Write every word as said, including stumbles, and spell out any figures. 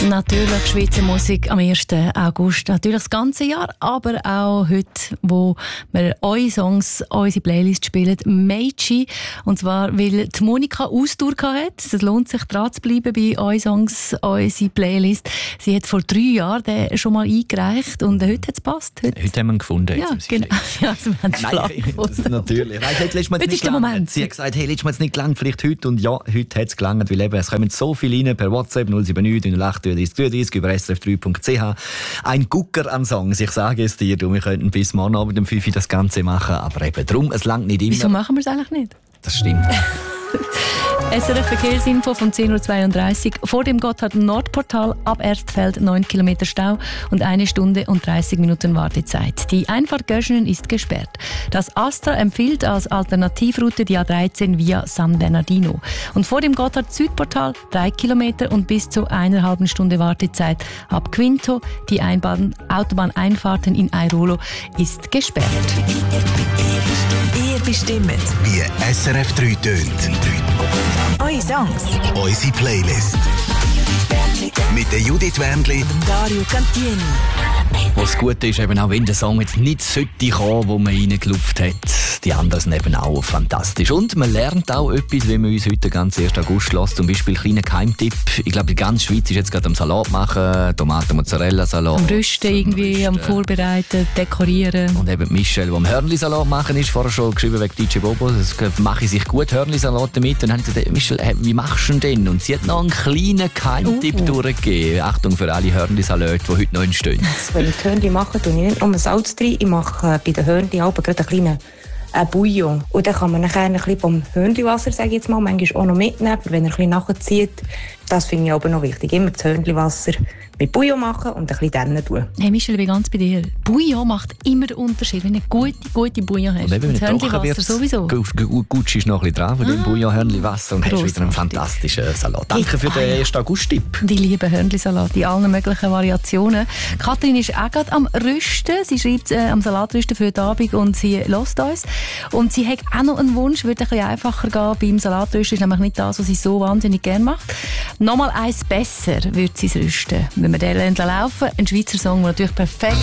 Natürlich Schweizer Musik am ersten August. Natürlich das ganze Jahr, aber auch heute, wo wir eure Songs, unsere Playlist spielen, Meiji. Und zwar, weil die Monika Ausdauer hatte. Es lohnt sich, dran zu bleiben bei euren Songs, unsere Playlist. Sie hat vor drei Jahren den schon mal eingereicht und heute hat es gepasst. Heute, heute haben wir ihn gefunden. Ja, genau. Ja, also wir haben Nein, das ist natürlich. Nein, heute letztes Mal heute ist der Moment. Sie hat gesagt, hey, letztes Mal nicht gelangt, vielleicht heute. Und ja, heute hat es gelangt, weil eben, es kommen so viele rein per WhatsApp null sieben neun null acht drei drei drei über s r f drei punkt c h. Ein Gucker an Songs, ich sage es dir, du, wir könnten bis morgen Abend um fünf Uhr das Ganze machen, aber eben drum, es langt nicht immer. Wieso machen wir es eigentlich nicht? Das stimmt. S R F Verkehrsinfo von zehn Uhr zweiunddreißig. Vor dem Gotthard-Nordportal ab Erstfeld neun Kilometer Stau und eine Stunde und dreißig Minuten Wartezeit. Die Einfahrt Göschenen ist gesperrt. Das Astra empfiehlt als Alternativroute die A dreizehn via San Bernardino. Und vor dem Gotthard-Südportal drei Kilometer und bis zu einer halben Stunde Wartezeit ab Quinto. Die Einbahn Autobahneinfahrten in Airolo ist gesperrt. Ihr bestimmt, wie S R F drei tönt. eure Songs, Unsere Playlist. Mit der Judith Wendli, Dario Cantieni. Was Gute ist, eben auch wenn der Song jetzt nicht sollte kommen, wo man reingelupft hat, die anderen sind eben auch fantastisch. Und man lernt auch etwas, wenn man uns heute ganz ersten August lässt. Zum Beispiel ein kleiner Geheimtipp. Ich glaube, die ganze Schweiz ist jetzt gerade am Salat machen, Tomaten-Mozzarella-Salat. Am Rüsten irgendwie, am Vorbereiten, dekorieren. Und eben Michelle, die am Hörnli-Salat machen ist, vorher schon geschrieben wegen D J Bobo, das mache ich sich gut Hörnli-Salat damit. Und dann habe ich gesagt, Michelle, wie machst du denn? Und sie hat noch einen kleinen Geheimtipp uh. durchgegeben. Achtung für alle Hörnli-Salate, die heute noch entstehen. Wenn ich die Hörnli mache, tue ich nicht nur Salz rein, ich mache bei den Hörnli auch gerade einen kleinen äh, Bouillon. Und dann kann man nachher ein bisschen vom Hörnliwasser, sage ich jetzt mal, manchmal auch noch mitnehmen, aber wenn er ein bisschen nachzieht, das finde ich aber noch wichtig. Immer das Hörnliwasser mit Bouillon machen und ein bisschen dann tun. Hey Michelle, ich bin ganz bei dir. Bouillon macht immer den Unterschied, wenn du eine gute, gute Bouillon hast. Und eben, wenn das Hörnliwasser sowieso. Gutsch ist noch ein bisschen dran von dem ah, Bouillon Hörnliwasser und hast wieder einen fantastischen Salat. Danke für den ersten August-Tipp. Die lieben Hörnlisalat in allen möglichen Variationen. Kathrin ist auch gerade am Rüsten. Sie schreibt äh, am Salatrüsten für den Abend und sie lässt uns. Und sie hat auch noch einen Wunsch, würde ein bisschen einfacher gehen beim Salatrüsten. Ist nämlich nicht das, was sie so wahnsinnig gerne macht. Nochmal eins besser würde sie es rüsten. Wenn wir den laufen, ein Schweizer Song, der natürlich perfekt